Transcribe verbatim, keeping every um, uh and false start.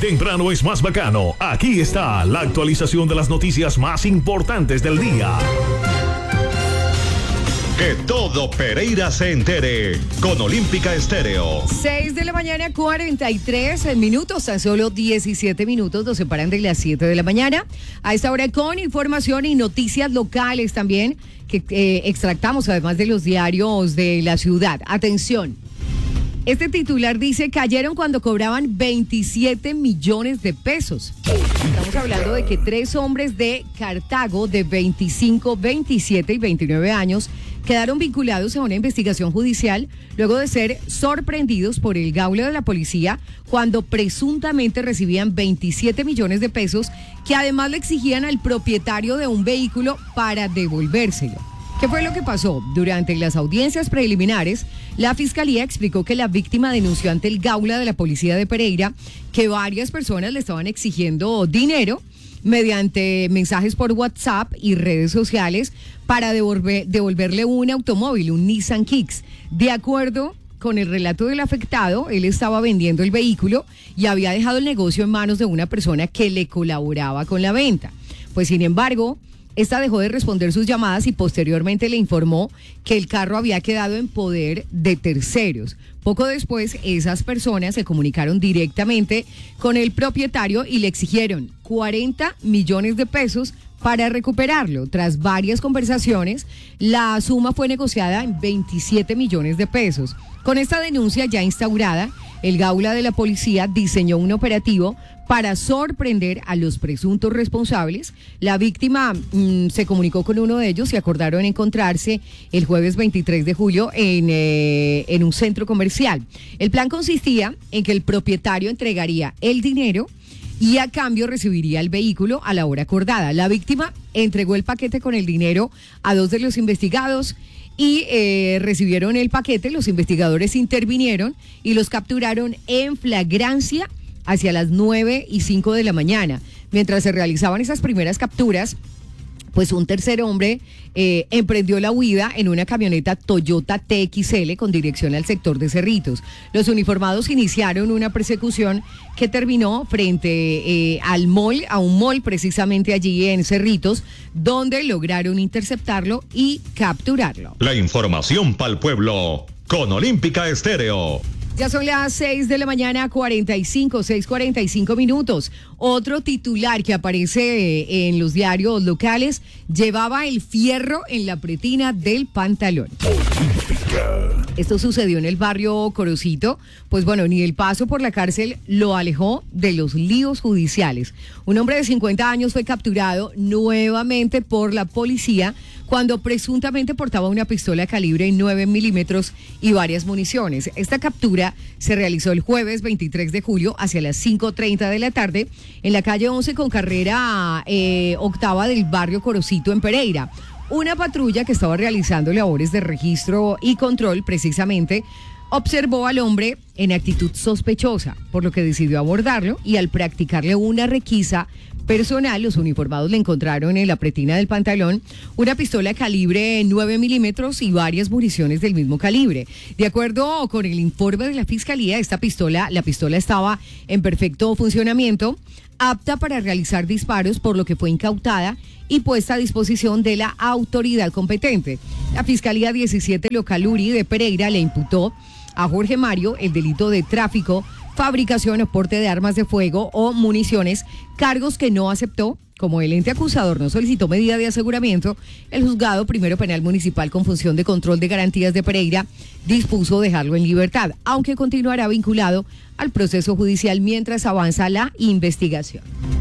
temprano es más bacano. Aquí está la actualización de las noticias más importantes del día. Que todo Pereira se entere con Olímpica Estéreo. seis de la mañana, cuarenta y tres minutos, tan solo diecisiete minutos nos separan de las siete de la mañana. A esta hora con información y noticias locales también que eh, extractamos además de los diarios de la ciudad. Atención. Este titular dice, cayeron cuando cobraban veintisiete millones de pesos. Estamos hablando de que tres hombres de Cartago de veinticinco, veintisiete y veintinueve años quedaron vinculados a una investigación judicial luego de ser sorprendidos por el Gaula de la policía cuando presuntamente recibían veintisiete millones de pesos que además le exigían al propietario de un vehículo para devolvérselo. ¿Qué fue lo que pasó? Durante las audiencias preliminares, la Fiscalía explicó que la víctima denunció ante el Gaula de la Policía de Pereira que varias personas le estaban exigiendo dinero mediante mensajes por WhatsApp y redes sociales para devolver, devolverle un automóvil, un Nissan Kicks. De acuerdo con el relato del afectado, él estaba vendiendo el vehículo y había dejado el negocio en manos de una persona que le colaboraba con la venta. Pues sin embargo, esta dejó de responder sus llamadas y posteriormente le informó que el carro había quedado en poder de terceros. Poco después, esas personas se comunicaron directamente con el propietario y le exigieron cuarenta millones de pesos para recuperarlo. Tras varias conversaciones, la suma fue negociada en veintisiete millones de pesos. Con esta denuncia ya instaurada, el Gaula de la Policía diseñó un operativo para sorprender a los presuntos responsables. La víctima mmm, se comunicó con uno de ellos y acordaron encontrarse el jueves veintitrés de julio en, eh, en un centro comercial. El plan consistía en que el propietario entregaría el dinero y a cambio recibiría el vehículo a la hora acordada. La víctima entregó el paquete con el dinero a dos de los investigados y eh, recibieron el paquete. Los investigadores intervinieron y los capturaron en flagrancia hacia las nueve y cinco de la mañana. Mientras se realizaban esas primeras capturas, pues un tercer hombre eh, emprendió la huida en una camioneta Toyota T X L con dirección al sector de Cerritos. Los uniformados iniciaron una persecución que terminó frente eh, al mall, a un mall precisamente allí en Cerritos, donde lograron interceptarlo y capturarlo. La información para el pueblo con Olímpica Estéreo. Ya son las seis de la mañana, cuarenta y cinco, seis cuarenta y cinco minutos. Otro titular que aparece en los diarios locales, llevaba el fierro en la pretina del pantalón. Esto sucedió en el barrio Corocito. Pues bueno, ni el paso por la cárcel lo alejó de los líos judiciales. Un hombre de cincuenta años fue capturado nuevamente por la policía cuando presuntamente portaba una pistola calibre nueve milímetros y varias municiones. Esta captura se realizó el jueves veintitrés de julio hacia las cinco treinta de la tarde en la calle once con carrera eh, octava del barrio Corocito en Pereira. Una patrulla que estaba realizando labores de registro y control precisamente observó al hombre en actitud sospechosa, por lo que decidió abordarlo y al practicarle una requisa personal, los uniformados le encontraron en la pretina del pantalón una pistola calibre nueve milímetros y varias municiones del mismo calibre. De acuerdo con el informe de la Fiscalía, esta pistola, la pistola estaba en perfecto funcionamiento, apta para realizar disparos, por lo que fue incautada y puesta a disposición de la autoridad competente. La Fiscalía diecisiete Local Uri de Pereira le imputó a Jorge Mario el delito de tráfico, fabricación o porte de armas de fuego o municiones, cargos que no aceptó. Como el ente acusador no solicitó medida de aseguramiento, el juzgado primero penal municipal con función de control de garantías de Pereira dispuso dejarlo en libertad, aunque continuará vinculado al proceso judicial mientras avanza la investigación.